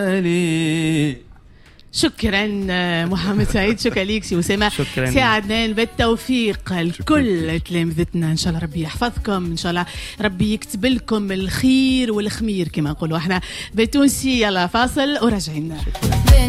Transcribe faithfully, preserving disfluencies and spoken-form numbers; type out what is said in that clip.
شكرا محمد سعيد، شكرا ليك سي أسامة، سي عدنان، بالتوفيق لكل تلامذتنا، ان شاء الله ربي يحفظكم، ان شاء الله ربي يكتب لكم الخير والخمير كما نقولوا احنا بالتونسي. يلا فاصل وراجعين.